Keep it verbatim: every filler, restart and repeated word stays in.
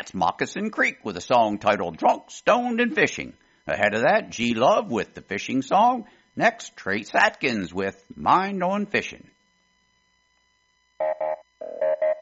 That's Moccasin Creek with a song titled Drunk, Stoned, and Fishing. Ahead of that, G Love with the fishing song. Next, Trace Atkins with Mind on Fishing.